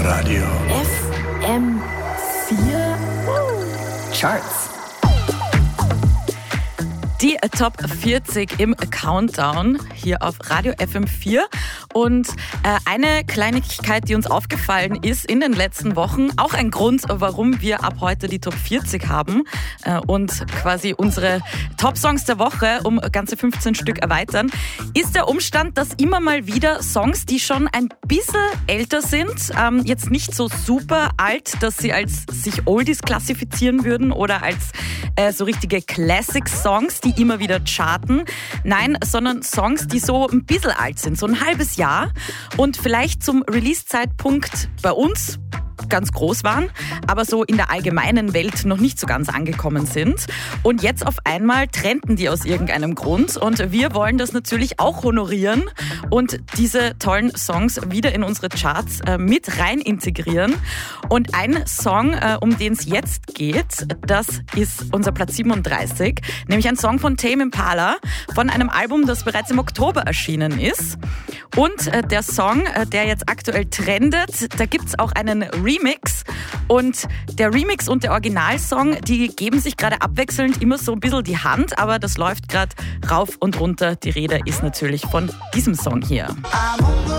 Radio. FM4 Charts. Die Top 40 im Countdown hier auf Radio FM4. Und eine Kleinigkeit, die uns aufgefallen ist in den letzten Wochen, auch ein Grund, warum wir ab heute die Top 40 haben und quasi unsere Top-Songs der Woche um ganze 15 Stück erweitern, ist der Umstand, dass immer mal wieder Songs, die schon ein bisschen älter sind, jetzt nicht so super alt, dass sie als sich Oldies klassifizieren würden oder als so richtige Classic-Songs, die immer wieder charten. Nein, sondern Songs, die so ein bisschen alt sind, so ein halbes Jahr und vielleicht zum Release-Zeitpunkt bei uns ganz groß waren, aber so in der allgemeinen Welt noch nicht so ganz angekommen sind. Und jetzt auf einmal trenden die aus irgendeinem Grund und wir wollen das natürlich auch honorieren und diese tollen Songs wieder in unsere Charts mit rein integrieren. Und ein Song, um den es jetzt geht, das ist unser Platz 37, nämlich ein Song von Tame Impala von einem Album, das bereits im Oktober erschienen ist. Und der Song, der jetzt aktuell trendet, da gibt's auch einen Remix. Und der Remix und der Originalsong, die geben sich gerade abwechselnd immer so ein bisschen die Hand, aber das läuft gerade rauf und runter. Die Rede ist natürlich von diesem Song hier.